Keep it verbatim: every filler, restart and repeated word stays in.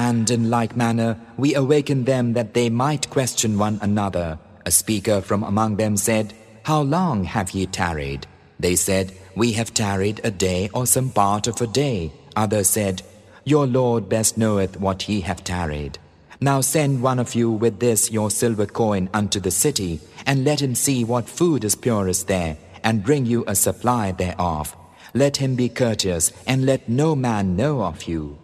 And in like manner, we awakened them that they might question one another. A speaker from among them said, How long have ye tarried? They said, We have tarried a day or some part of a day. Others said, Your Lord best knoweth what ye have tarried. Now send one of you with this your silver coin unto the city, and let him see what food is purest there, and bring you a supply thereof. Let him be courteous, and let no man know of you.